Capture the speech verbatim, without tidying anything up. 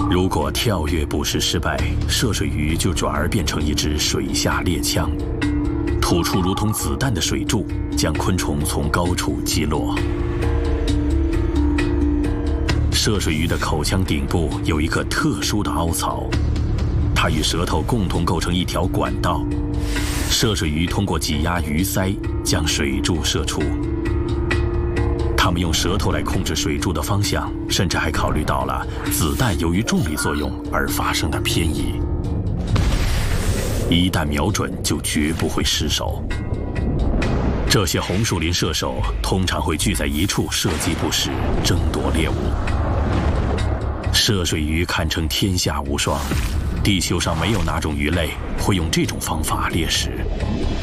如果跳跃捕食失败，涉水鱼就转而变成一支水下猎枪，吐出如同子弹的水柱，将昆虫从高处击落。涉水鱼的口腔顶部有一个特殊的凹槽，它与舌头共同构成一条管道。涉水鱼通过挤压鱼鳃，将水柱射出。它们用舌头来控制水柱的方向，甚至还考虑到了子弹由于重力作用而发生的偏移。一旦瞄准，就绝不会失手。这些红树林射手通常会聚在一处射击不时，争夺猎物。涉水鱼堪称天下无双，地球上没有哪种鱼类会用这种方法猎食。